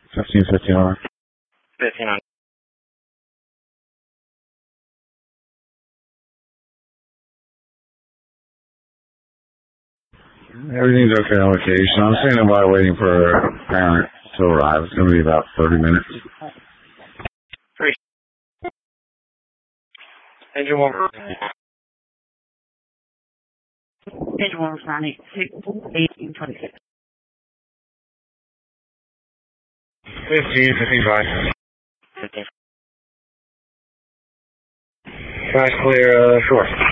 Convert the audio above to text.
15:50. 1500. Everything's okay on location. I'm standing by waiting for a parent to arrive. It's going to be about 30 minutes. Engine 1. Engine 1 was 986, 1555. 15. Guys clear, shore.